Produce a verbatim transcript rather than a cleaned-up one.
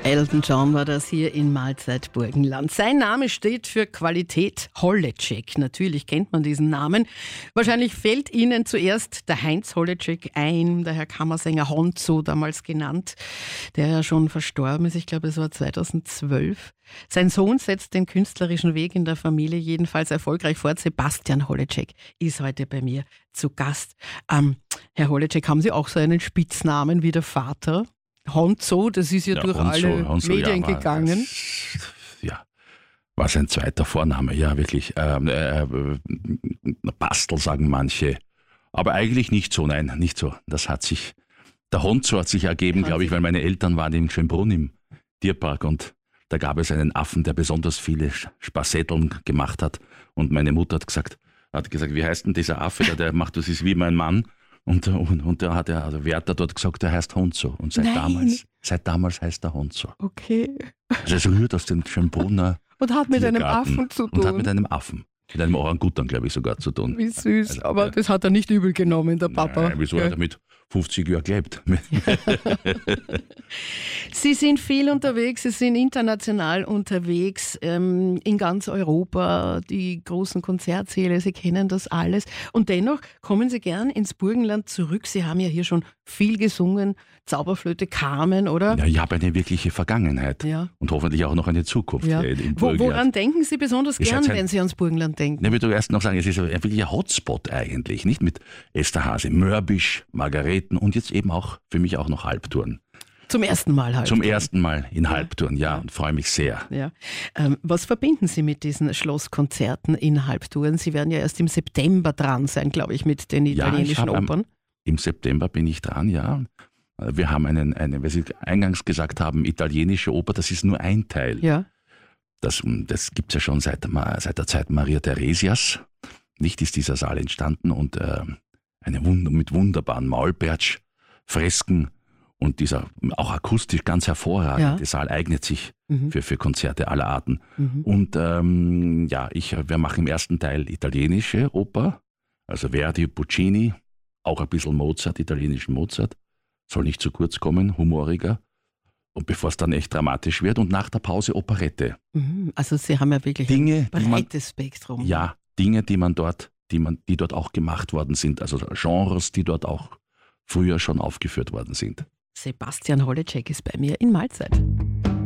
Elton John war das hier in Mahlzeit Burgenland. Sein Name steht für Qualität Holleczek. Natürlich kennt man diesen Namen. Wahrscheinlich fällt Ihnen zuerst der Heinz Holleczek ein, der Herr Kammersänger Honzo damals genannt, der ja schon verstorben ist. Ich glaube, es war zweitausendzwölf. Sein Sohn setzt den künstlerischen Weg in der Familie jedenfalls erfolgreich fort. Sebastian Holleczek ist heute bei mir zu Gast. Ähm, Herr Holleczek, haben Sie auch so einen Spitznamen wie der Vater? Honzo, das ist ja, ja durch Honzo, alle Honzo, Medien ja, war, gegangen. Ja, war sein zweiter Vorname, ja wirklich. Ähm, äh, Bastel sagen manche, aber eigentlich nicht so, nein, nicht so. Das hat sich, der Honzo hat sich ergeben, glaube ich, weil meine Eltern waren in Schönbrunn im Tierpark und da gab es einen Affen, der besonders viele Spassetteln gemacht hat und meine Mutter hat gesagt, hat gesagt, wie heißt denn dieser Affe, der, der macht, das ist wie mein Mann. Und, und, und da hat er, also Wärter dort gesagt, der heißt Honzo. Und seit damals, seit damals heißt er Honzo. Okay. Also er rührt aus dem Schönbrunner Und hat mit Tiergarten. einem Affen zu tun. Und hat mit einem Affen. Mit einem Orangutan, glaube ich, sogar zu tun. Wie süß, also, aber ja. Das hat er nicht übel genommen, der Papa. Nein, wieso ja. hat er mit fünfzig Jahren gelebt? Sie sind viel unterwegs, Sie sind international unterwegs, ähm, in ganz Europa, die großen Konzertsäle, Sie kennen das alles. Und dennoch kommen Sie gern ins Burgenland zurück. Sie haben ja hier schon viel gesungen, Zauberflöte, Carmen, oder? Ja, ich habe eine wirkliche Vergangenheit ja. und hoffentlich auch noch eine Zukunft ja. im Wo, Woran denken Sie besonders ich gern, wenn Sie ans Burgenland denken? Ich würde erst noch sagen, es ist ein wirklicher Hotspot eigentlich, nicht mit Esterhazy, Mörbisch, Margareten und jetzt eben auch für mich auch noch Halbtouren. Zum ersten Mal Halbtouren? Zum ersten Mal in Halbtouren, ja, ja. Und freue mich sehr. Ja. Ähm, was verbinden Sie mit diesen Schlosskonzerten in Halbtouren? Sie werden ja erst im September dran sein, glaube ich, mit den italienischen ja, Opern. Am, Im September bin ich dran, ja. Wir haben einen, eine, wie Sie eingangs gesagt haben, italienische Oper, das ist nur ein Teil. Ja. Das, das gibt es ja schon seit, seit der Zeit Maria Theresias. Nicht ist dieser Saal entstanden und äh, eine Wunder, mit wunderbaren Maulpertsch, Fresken und dieser auch akustisch ganz hervorragende ja. Saal eignet sich mhm. für, für Konzerte aller Arten. Mhm. Und ähm, ja, ich, wir machen im ersten Teil italienische Oper, also Verdi, Puccini, auch ein bisschen Mozart, italienischen Mozart. Soll nicht zu kurz kommen, humoriger. Und bevor es dann echt dramatisch wird und nach der Pause Operette. Also Sie haben ja wirklich Dinge, ein breites man, Spektrum. Ja, Dinge, die man dort, die man, die dort auch gemacht worden sind, also Genres, die dort auch früher schon aufgeführt worden sind. Sebastian Holleczek ist bei mir in Mahlzeit.